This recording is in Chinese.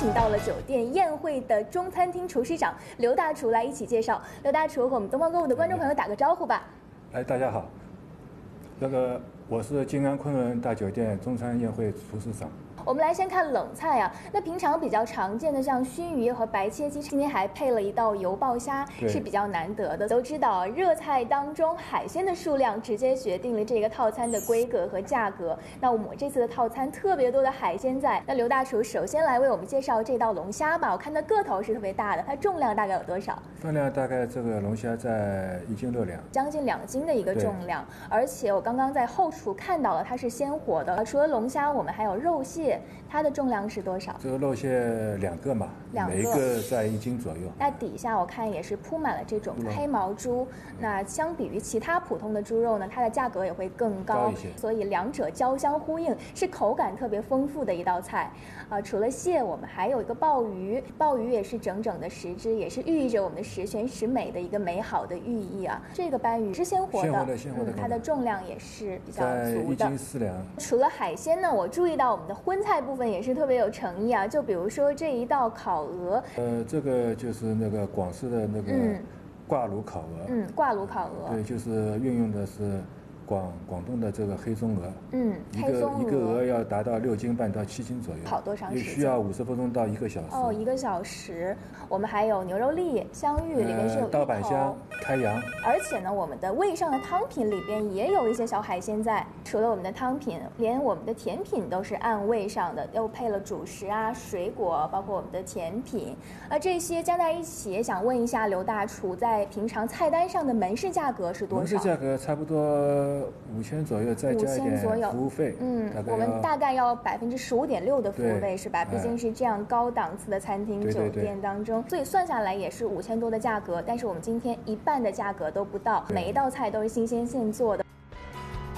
请到了酒店宴会的中餐厅厨师长刘大厨来一起介绍。刘大厨和我们东方购物的观众朋友打个招呼吧。 大家好，我是金安昆仑大酒店中餐宴会厨师长。 我们来先看冷菜啊，那平常比较常见的像熏鱼和白切鸡，今天还配了一道油爆虾，是比较难得的。都知道热菜当中海鲜的数量直接决定了这个套餐的规格和价格。那我们这次的套餐特别多的海鲜在，那刘大厨首先来为我们介绍这道龙虾吧。我看它个头是特别大的，它重量大概有多少？ 重量大概这个龙虾在1斤6两， 将近2斤的一个重量。而且我刚刚在后厨看到了，它是鲜活的。除了龙虾，我们还有肉蟹。它的重量是多少？ 这个肉蟹2个嘛，每一个在1斤左右。 那底下我看也是铺满了这种黑毛猪。那相比于其他普通的猪肉呢，它的价格也会更高一些， 所以两者交相呼应，是口感特别丰富的一道菜。除了蟹，我们还有一个鲍鱼，鲍鱼也是整整的10只，也是寓意着我们的十全十美的一个美好的寓意啊。这个斑鱼是鲜活的，它的重量也是比较足的， 在1斤4两。 除了海鲜呢，我注意到我们的荤菜部分也是特别有诚意啊，就比如说这一道烤鹅， 这个就是那个广式的那个挂炉烤鹅， 挂炉烤鹅， 对，就是运用的是广东的这个黑松鹅， 黑松鹅一个鹅要达到6斤半到7斤左右， 烤多长时间？ 需要50分钟到1个小时。 1个小时。我们还有牛肉粒、香芋，里面是有刀板香、开阳。 而且呢，我们的味上的汤品里边也有一些小海鲜在。除了我们的汤品，连我们的甜品都是按味上的，又配了主食啊、水果，包括我们的甜品。这些加在一起，也想问一下刘大厨，在平常菜单上的门市价格是多少？ 门市价格差不多5000左右，再加一点服务费。 我们大概要15.6%的服务费是吧？毕竟是这样高档次的餐厅酒店当中，所以算下来也是5000多的价格。但是我们今天一半的价格都不到，每一道菜都是新鲜现做的。